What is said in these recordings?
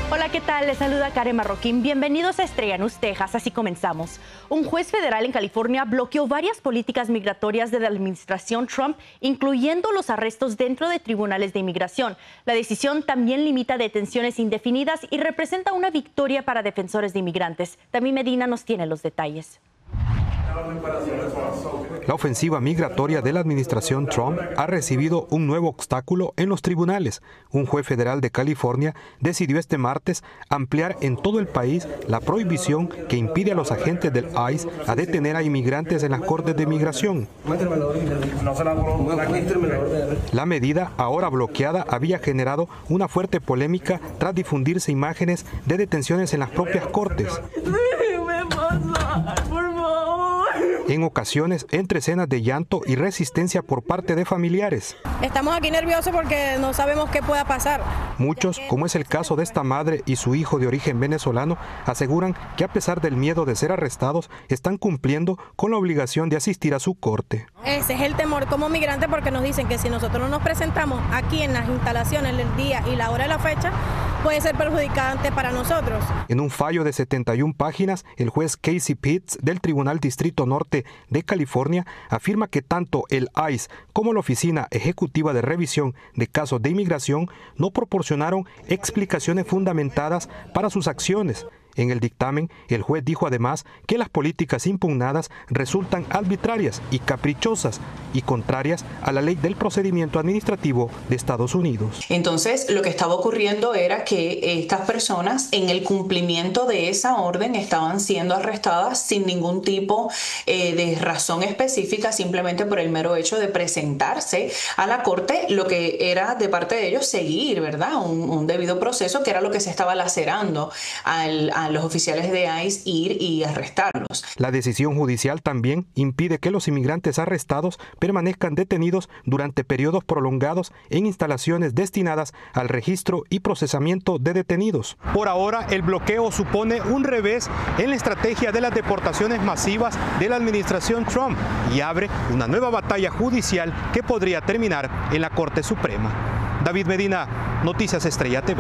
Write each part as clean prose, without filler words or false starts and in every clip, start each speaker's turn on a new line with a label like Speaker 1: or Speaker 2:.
Speaker 1: Hola, ¿qué tal? Les saluda Karen Marroquín. Bienvenidos a Estrella News Texas. Así comenzamos. Un juez federal en California bloqueó varias políticas migratorias de la administración Trump, incluyendo los arrestos dentro de tribunales de inmigración. La decisión también limita detenciones indefinidas y representa una victoria para defensores de inmigrantes. También Medina nos tiene los detalles.
Speaker 2: La ofensiva migratoria de la administración Trump ha recibido un nuevo obstáculo en los tribunales. Un juez federal de California decidió este martes ampliar en todo el país la prohibición que impide a los agentes del ICE a detener a inmigrantes en las cortes de migración. La medida, ahora bloqueada, había generado una fuerte polémica tras difundirse imágenes de detenciones en las propias cortes. En ocasiones, entre escenas de llanto y resistencia por parte de familiares.
Speaker 3: Estamos aquí nerviosos porque no sabemos qué pueda pasar.
Speaker 2: Muchos, como es el caso de esta madre y su hijo de origen venezolano, aseguran que a pesar del miedo de ser arrestados, están cumpliendo con la obligación de asistir a su corte.
Speaker 3: Ese es el temor como migrante, porque nos dicen que si nosotros no nos presentamos aquí en las instalaciones el día y la hora de la fecha, puede ser perjudicante para nosotros.
Speaker 2: En un fallo de 71 páginas, el juez Casey Pitts del Tribunal Distrito Norte de California afirma que tanto el ICE como la Oficina Ejecutiva de Revisión de Casos de Inmigración no proporcionaron explicaciones fundamentadas para sus acciones. En el dictamen, el juez dijo además que las políticas impugnadas resultan arbitrarias y caprichosas y contrarias a la ley del procedimiento administrativo de Estados Unidos.
Speaker 4: Entonces, lo que estaba ocurriendo era que estas personas, en el cumplimiento de esa orden, estaban siendo arrestadas sin ningún tipo de razón específica, simplemente por el mero hecho de presentarse a la corte, lo que era de parte de ellos seguir, ¿verdad? Un debido proceso, que era lo que se estaba lacerando a los oficiales de ICE ir y arrestarlos.
Speaker 2: La decisión judicial también impide que los inmigrantes arrestados permanezcan detenidos durante periodos prolongados en instalaciones destinadas al registro y procesamiento de detenidos. Por ahora, el bloqueo supone un revés en la estrategia de las deportaciones masivas de la administración Trump y abre una nueva batalla judicial que podría terminar en la Corte Suprema. David Medina, Noticias Estrella TV.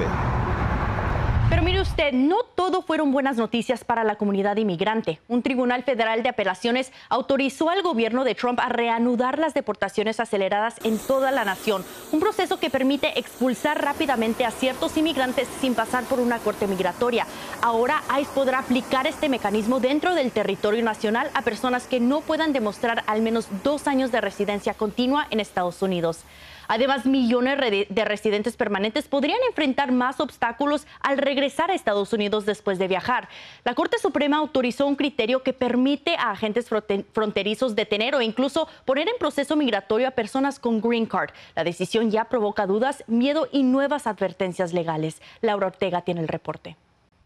Speaker 1: Pero mire usted, no todo fueron buenas noticias para la comunidad inmigrante. Un tribunal federal de apelaciones autorizó al gobierno de Trump a reanudar las deportaciones aceleradas en toda la nación, un proceso que permite expulsar rápidamente a ciertos inmigrantes sin pasar por una corte migratoria. Ahora ICE podrá aplicar este mecanismo dentro del territorio nacional a personas que no puedan demostrar al menos 2 años de residencia continua en Estados Unidos. Además, millones de residentes permanentes podrían enfrentar más obstáculos al regresar a Estados Unidos después de viajar. La Corte Suprema autorizó un criterio que permite a agentes fronterizos detener o incluso poner en proceso migratorio a personas con Green Card. La decisión ya provoca dudas, miedo y nuevas advertencias legales. Laura Ortega tiene el reporte.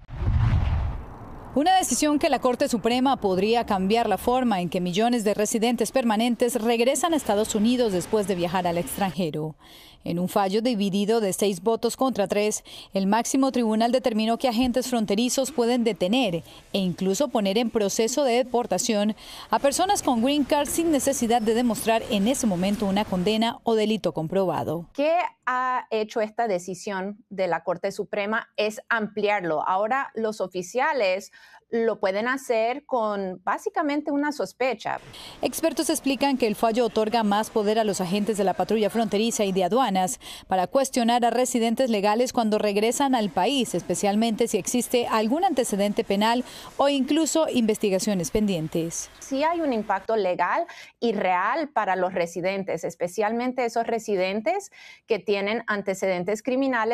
Speaker 5: Una decisión que la Corte Suprema podría cambiar la forma en que millones de residentes permanentes regresan a Estados Unidos después de viajar al extranjero. En un fallo dividido de 6 votos contra 3, el máximo tribunal determinó que agentes fronterizos pueden detener e incluso poner en proceso de deportación a personas con Green Card sin necesidad de demostrar en ese momento una condena o delito comprobado.
Speaker 6: ¿Qué ha hecho esta decisión de la Corte Suprema? Es ampliarlo. Ahora los oficiales lo pueden hacer con básicamente una sospecha.
Speaker 5: Expertos explican que el fallo otorga más poder a los agentes de la patrulla fronteriza y de aduanas para cuestionar a residentes legales cuando regresan al país, especialmente si existe algún antecedente penal o incluso investigaciones pendientes.
Speaker 6: Sí hay un impacto legal y real para los residentes, especialmente esos residentes que tienen antecedentes criminales.